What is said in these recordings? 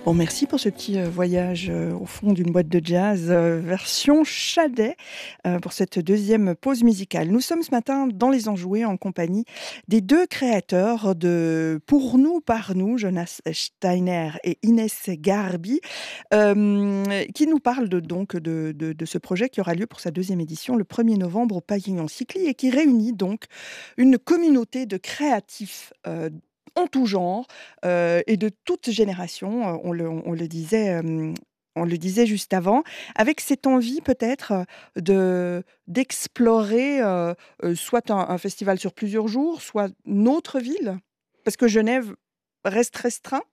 Bon, merci pour ce petit voyage au fond d'une boîte de jazz version Chadet pour cette deuxième pause musicale. Nous sommes ce matin dans Les Enjoués en compagnie des deux créateurs de Pour nous, par nous, Jonas Steiner et Inès Garbi, qui nous parlent de ce projet qui aura lieu pour sa deuxième édition le 1er novembre au Pavillon Cycli et qui réunit donc une communauté de créatifs en tout genre et de toute génération. On le disait juste avant, avec cette envie peut-être d'explorer soit un festival sur plusieurs jours, soit une autre ville, parce que Genève reste restreint.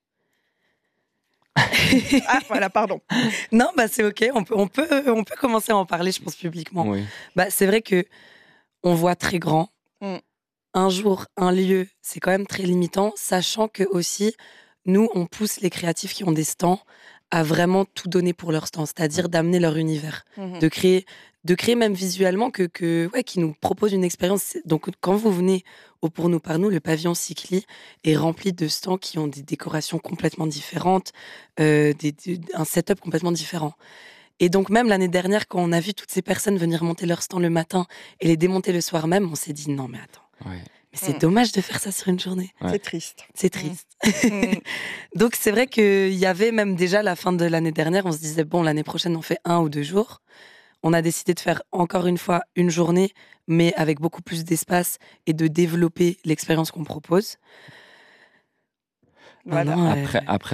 Ah voilà, pardon. Non, c'est ok. On peut commencer à en parler, je pense, publiquement. Oui. C'est vrai que on voit très grand. Mm. Un jour, un lieu, c'est quand même très limitant, sachant que aussi, nous, on pousse les créatifs qui ont des stands à vraiment tout donner pour leur stand, c'est-à-dire d'amener leur univers, Mhm. de créer même visuellement qui nous propose une expérience. Donc, quand vous venez au Pour nous, par nous, le pavillon Cycli est rempli de stands qui ont des décorations complètement différentes, un setup complètement différent. Et donc, même l'année dernière, quand on a vu toutes ces personnes venir monter leur stand le matin et les démonter le soir même, on s'est dit non, mais attends. Ouais. Mais c'est dommage de faire ça sur une journée. Ouais. C'est triste. C'est triste. Mm. Donc, c'est vrai qu'il y avait même déjà la fin de l'année dernière, on se disait, bon, l'année prochaine, on fait 1 ou 2 jours. On a décidé de faire encore une fois une journée, mais avec beaucoup plus d'espace et de développer l'expérience qu'on propose. Voilà. Maintenant, Après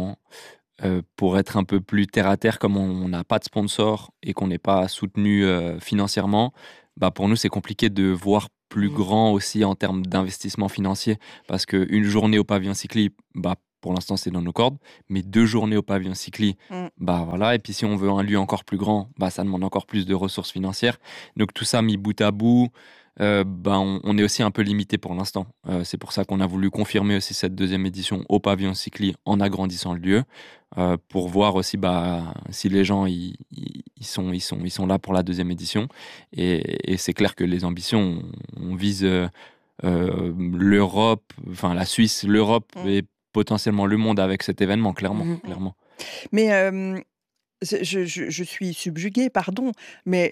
pour être un peu plus terre à terre, comme on n'a pas de sponsor et qu'on n'est pas soutenu financièrement, pour nous c'est compliqué de voir plus grand aussi en termes d'investissement financier, parce qu'une journée au pavillon Cycli, pour l'instant c'est dans nos cordes, mais 2 journées au pavillon Cycli, voilà. Et puis si on veut un lieu encore plus grand, ça demande encore plus de ressources financières. Donc tout ça mis bout à bout, on est aussi un peu limité pour l'instant. C'est pour ça qu'on a voulu confirmer aussi cette deuxième édition au pavillon Cycli en agrandissant le lieu, pour voir aussi si les gens ils sont là pour la deuxième édition. Et c'est clair que les ambitions, on vise l'Europe, enfin la Suisse, l'Europe et potentiellement le monde avec cet événement, clairement. Mais je suis subjuguée, pardon, mais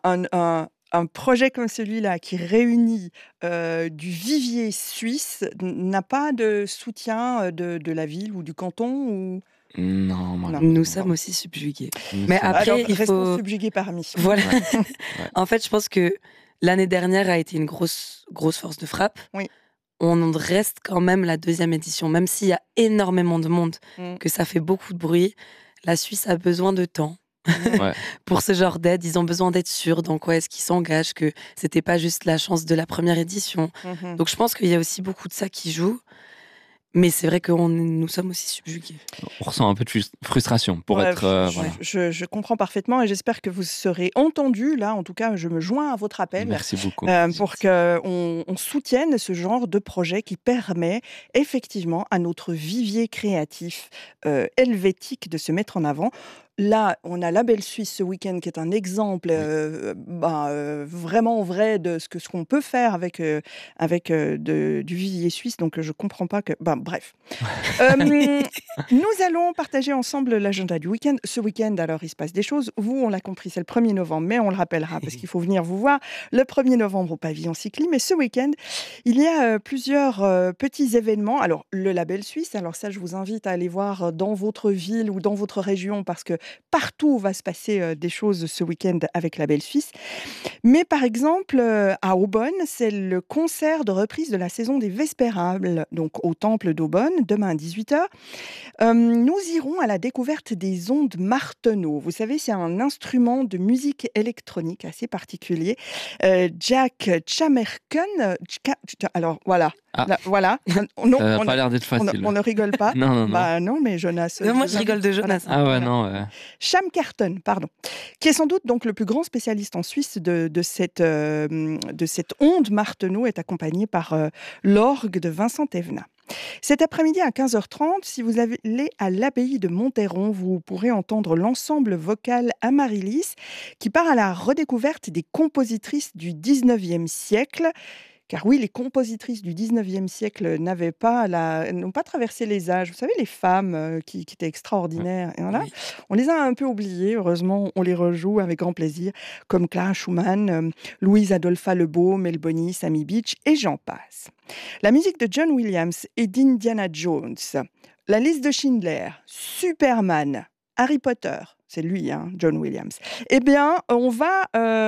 un projet comme celui-là qui réunit du vivier suisse n'a pas de soutien de la ville ou du canton ou... Non, nous sommes aussi subjugués. Mais après, Alors, il restons faut... subjugués parmi. Voilà. Ouais. En fait, je pense que l'année dernière a été une grosse force de frappe. Oui. On reste quand même la deuxième édition, même s'il y a énormément de monde, que ça fait beaucoup de bruit. La Suisse a besoin de temps pour ce genre d'aide. Ils ont besoin d'être sûrs dans quoi est-ce qu'ils s'engagent, que c'était pas juste la chance de la première édition. Donc je pense qu'il y a aussi beaucoup de ça qui joue. Mais c'est vrai que nous sommes aussi subjugués. On ressent un peu de frustration pour être... voilà. Je comprends parfaitement et j'espère que vous serez entendus. Là, en tout cas, je me joins à votre appel. Merci beaucoup. Pour qu'on soutienne ce genre de projet qui permet effectivement à notre vivier créatif helvétique de se mettre en avant. Là, on a Label Suisse ce week-end qui est un exemple vraiment vrai de ce qu'on peut faire avec du vivier suisse. Donc, je ne comprends pas que... bref. Nous allons partager ensemble l'agenda du week-end. Ce week-end, alors, il se passe des choses. Vous, on l'a compris, c'est le 1er novembre, mais on le rappellera parce qu'il faut venir vous voir le 1er novembre au pavillon Cycli. Mais ce week-end, il y a plusieurs petits événements. Alors, le Label Suisse, alors ça, je vous invite à aller voir dans votre ville ou dans votre région parce que partout va se passer des choses ce week-end avec Label Suisse. Mais par exemple, à Aubonne, c'est le concert de reprise de la saison des Vespérables, donc au temple d'Aubonne, demain à 18h. Nous irons à la découverte des ondes Martenot. Vous savez, c'est un instrument de musique électronique assez particulier. Jack Chamerken, alors voilà. Voilà. Non, ça n'a pas l'air d'être facile. On ne rigole pas. Non. Non, mais Jonas. Moi, je rigole de Jonas. Ah ouais, non. Chamkerten, pardon, qui est sans doute donc le plus grand spécialiste en Suisse de cette onde Martenot, est accompagné par l'orgue de Vincent Thévenat. Cet après-midi à 15h30, si vous allez à l'abbaye de Monteron, vous pourrez entendre l'ensemble vocal Amaryllis qui part à la redécouverte des compositrices du 19e siècle. Car oui, les compositrices du 19e siècle n'ont pas traversé les âges. Vous savez, les femmes qui étaient Ouais. extraordinaires. Et voilà, Oui. on les a un peu oubliées. Heureusement, on les rejoue avec grand plaisir, comme Clara Schumann, Louise Adolpha Lebeau, Mel Bonny, Sammy Beach, et j'en passe. La musique de John Williams et d'Indiana Jones, la liste de Schindler, Superman, Harry Potter, c'est lui, hein, John Williams. Eh bien, on va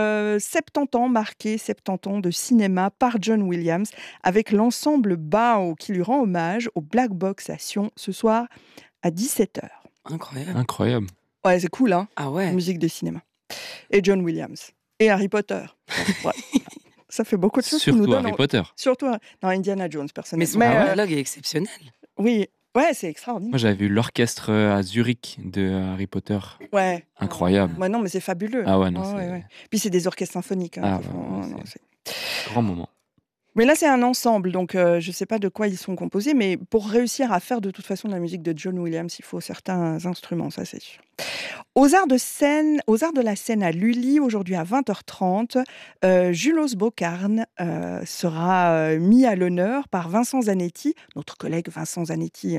70 ans, marquer 70 ans de cinéma par John Williams avec l'ensemble BAO qui lui rend hommage au Black Box à Sion ce soir à 17h. Incroyable. Incroyable. Ouais, c'est cool, hein, Ah ouais. musique de cinéma. Et John Williams. Et Harry Potter. Bon, ouais. Ça fait beaucoup de choses qui nous Surtout donnent... Harry Potter. Surtout, non, Indiana Jones, Mais personnellement. son dialogue est exceptionnel. Oui, ouais, c'est extraordinaire. Moi, j'avais vu l'orchestre à Zurich de Harry Potter. Ouais. Incroyable. Ouais, non, mais c'est fabuleux. Ah ouais, non, Ouais, c'est ouais. Puis c'est des orchestres symphoniques. Hein, Ah qui ouais, font- ouais, non, c'est c'est- grand moment. Mais là, c'est un ensemble, donc je ne sais pas de quoi ils sont composés, mais pour réussir à faire de toute façon de la musique de John Williams, il faut certains instruments, ça c'est sûr. Aux arts de la scène à Lully, aujourd'hui à 20h30, Julos Bocarn sera mis à l'honneur par Vincent Zanetti, notre collègue Vincent Zanetti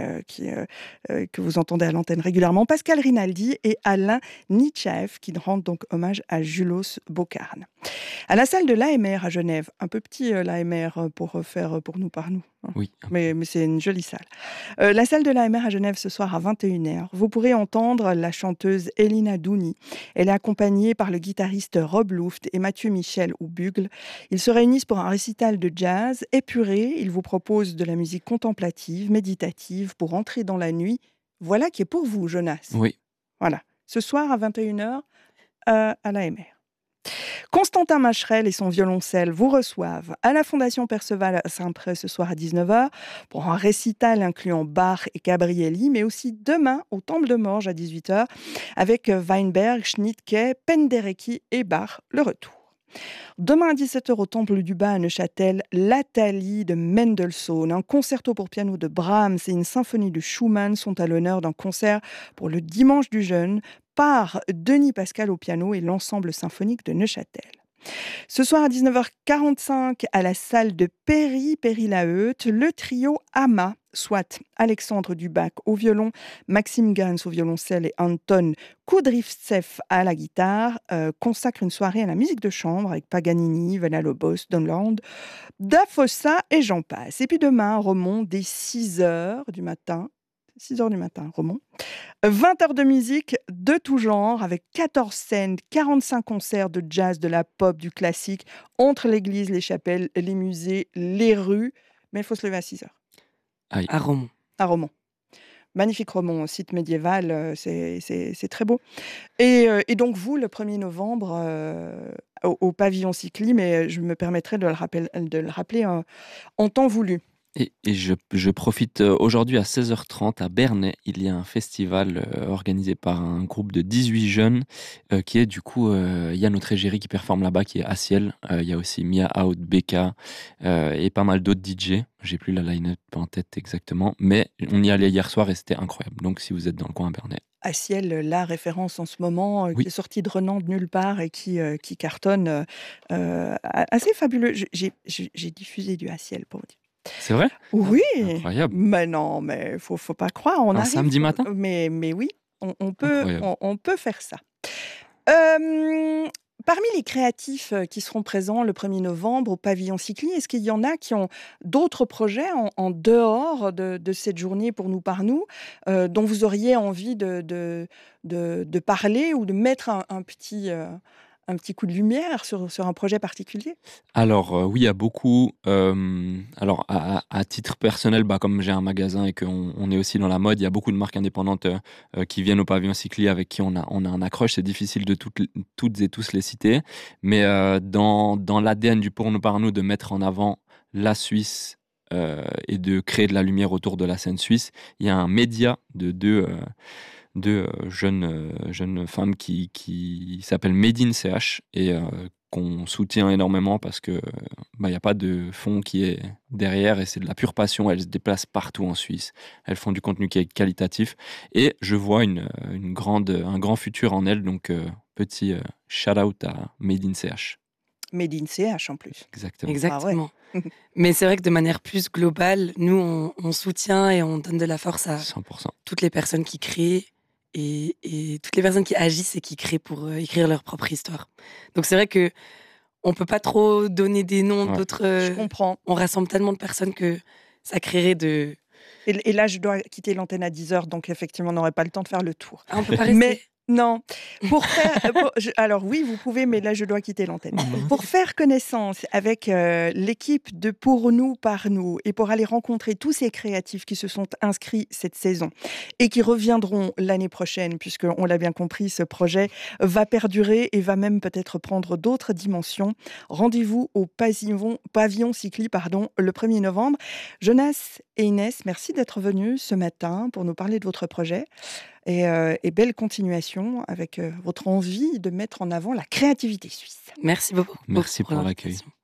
que vous entendez à l'antenne régulièrement, Pascal Rinaldi et Alain Nitchaev qui rendent donc hommage à Julos Bocarn. À la salle de l'AMR à Genève, un peu petit l'AMR pour faire pour nous par nous. Hein. Oui. Mais c'est une jolie salle. La salle de l'AMR à Genève ce soir à 21h. Vous pourrez entendre la chanteuse Elina Douni. Elle est accompagnée par le guitariste Rob Luft et Mathieu Michel au bugle. Ils se réunissent pour un récital de jazz épuré. Ils vous proposent de la musique contemplative, méditative pour entrer dans la nuit. Voilà qui est pour vous, Jonas. Oui. Voilà. Ce soir à 21h à l'AMR. Constantin Macherel et son violoncelle vous reçoivent à la Fondation Perceval à Saint-Pré ce soir à 19h pour un récital incluant Bach et Gabrieli, mais aussi demain au Temple de Morges à 18h avec Weinberg, Schnittke, Penderecki et Bach, le retour. Demain à 17h au Temple du Bas à Neuchâtel, l'Athalie de Mendelssohn, un concerto pour piano de Brahms et une symphonie de Schumann sont à l'honneur d'un concert pour le Dimanche du Jeûne par Denis Pascal au piano et l'ensemble symphonique de Neuchâtel. Ce soir à 19h45 à la salle de Péry-Laheute, le trio Ama, soit Alexandre Dubac au violon, Maxime Gans au violoncelle et Anton Kudryavtsev à la guitare, consacre une soirée à la musique de chambre avec Paganini, Villa-Lobos, Donland, Da Fossa et j'en passe. Et puis demain, Romont dès 6h du matin. 6h du matin, Romont. 20 heures de musique de tout genre, avec 14 scènes, 45 concerts de jazz, de la pop, du classique, entre l'église, les chapelles, les musées, les rues. Mais il faut se lever à 6h. Aïe. À Romont. À Romont. Magnifique Romont, site médiéval, c'est très beau. Et donc vous, le 1er novembre, au pavillon Cycli, mais je me permettrai de le rappeler en temps voulu. Et je profite aujourd'hui à 16h30 à Bernay. Il y a un festival organisé par un groupe de 18 jeunes qui est du coup Yann Autrégéry qui performe là-bas, qui est à Ciel. Il y a aussi Mia Out, Becca et pas mal d'autres DJ. J'ai plus la line-up en tête exactement, mais on y allait hier soir et c'était incroyable. Donc si vous êtes dans le coin à Bernay. À Ciel, la référence en ce moment, Oui. qui est sortie de Renan de nulle part et qui cartonne assez fabuleux. J'ai diffusé du À Ciel pour vous dire. C'est vrai? Oui, Incroyable. mais non, mais faut pas croire. On Un arrive, samedi matin? mais oui, on peut faire ça. Parmi les créatifs qui seront présents le 1er novembre au pavillon Cycli, est-ce qu'il y en a qui ont d'autres projets en dehors de cette journée pour nous par nous, dont vous auriez envie de parler ou de mettre un petit coup de lumière sur un projet particulier? Alors oui, il y a beaucoup. Alors à titre personnel, comme j'ai un magasin et qu'on est aussi dans la mode, il y a beaucoup de marques indépendantes qui viennent au pavillon Cycli avec qui on a un accroche. C'est difficile de toutes et tous les citer, mais dans l'ADN du Pour nous par nous de mettre en avant la Suisse et de créer de la lumière autour de la scène suisse, il y a un média de deux jeunes femmes qui s'appellent Made in CH et qu'on soutient énormément parce que il n'y a pas de fond qui est derrière et c'est de la pure passion. Elles se déplacent partout en Suisse. Elles font du contenu qui est qualitatif et je vois un grand futur en elles. Donc petit shout out à Made in CH. made in CH en plus. Exactement. Exactement. Ah ouais. Mais c'est vrai que de manière plus globale, nous, on soutient et on donne de la force à 100%. toutes les personnes qui créent et toutes les personnes qui agissent et qui créent pour écrire leur propre histoire. Donc c'est vrai que on peut pas trop donner des noms Ouais. d'autres. Je comprends. On rassemble tellement de personnes que ça créerait de. Et là, je dois quitter l'antenne à 10h, donc effectivement, on n'aurait pas le temps de faire le tour. Ah, on peut pas rester. Mais non, pour faire. Alors oui, vous pouvez, mais là, je dois quitter l'antenne. Pour faire connaissance avec l'équipe de Pour nous, par nous, et pour aller rencontrer tous ces créatifs qui se sont inscrits cette saison et qui reviendront l'année prochaine, puisqu'on l'a bien compris, ce projet va perdurer et va même peut-être prendre d'autres dimensions. Rendez-vous au pavillon Cycli, le 1er novembre. Jonas et Inès, merci d'être venus ce matin pour nous parler de votre projet. Et belle continuation avec votre envie de mettre en avant la créativité suisse. Merci beaucoup. Merci pour l'accueil. l'invitation.